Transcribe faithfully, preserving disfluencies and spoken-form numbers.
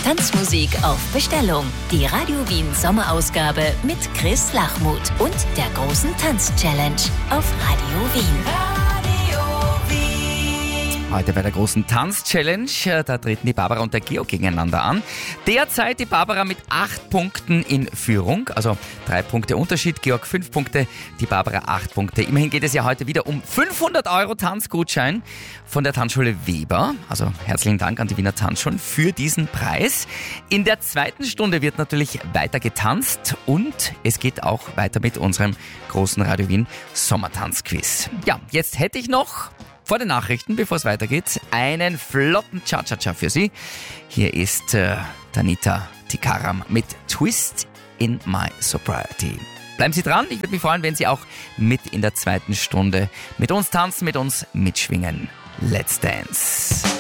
Tanzmusik auf Bestellung. Die Radio Wien Sommerausgabe mit Chris Lachmuth und der großen Tanz-Challenge auf Radio Wien. Heute bei der großen Tanz-Challenge, da treten die Barbara und der Georg gegeneinander an. Derzeit die Barbara mit acht Punkten in Führung, also drei Punkte Unterschied, Georg fünf Punkte, die Barbara acht Punkte. Immerhin geht es ja heute wieder um fünfhundert Euro Tanzgutschein von der Tanzschule Weber. Also herzlichen Dank an die Wiener Tanzschulen für diesen Preis. In der zweiten Stunde wird natürlich weiter getanzt und es geht auch weiter mit unserem großen Radio Wien Sommertanzquiz. Ja, jetzt hätte ich noch vor den Nachrichten, bevor es weitergeht, einen flotten Cha-Cha-Cha für Sie. Hier ist äh, Tanita Tikaram mit Twist in My Sobriety. Bleiben Sie dran, ich würde mich freuen, wenn Sie auch mit in der zweiten Stunde mit uns tanzen, mit uns mitschwingen. Let's Dance.